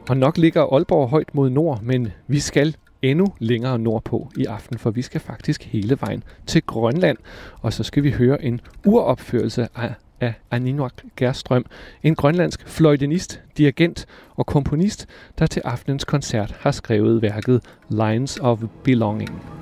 Og nok ligger Aalborg højt mod nord, men vi skal endnu længere nordpå i aften, for vi skal faktisk hele vejen til Grønland. Og så skal vi høre en uropførelse af Aninuaq Gerstrøm, en grønlandsk fløjtenist, dirigent og komponist, der til aftenens koncert har skrevet værket Lines of Belonging.